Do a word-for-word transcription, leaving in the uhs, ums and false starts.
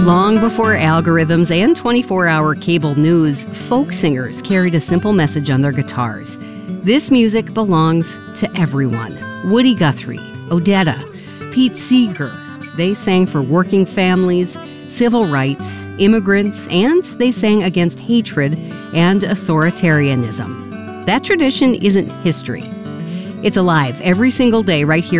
Long before algorithms and twenty-four hour cable news, folk singers carried a simple message on their guitars. This music belongs to everyone. Woody Guthrie, Odetta, Pete Seeger. They sang for working families, civil rights, immigrants, and they sang against hatred and authoritarianism. That tradition isn't history. It's alive every single day right here